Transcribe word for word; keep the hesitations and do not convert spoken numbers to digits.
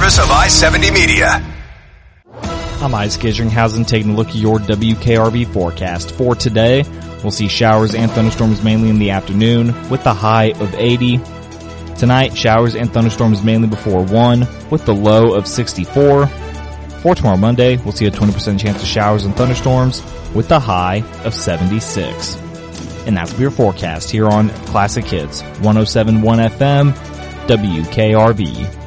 service of I seventy Media. I'm Isaac Isringhausen taking a look at your W K R V forecast. For today, we'll see showers and thunderstorms mainly in the afternoon with the high of eighty. Tonight, showers and thunderstorms mainly before one with the low of sixty-four. For tomorrow Monday, we'll see a twenty percent chance of showers and thunderstorms with the high of seventy-six. And that's your forecast here on Classic Hits one oh seven point one F M W K R V.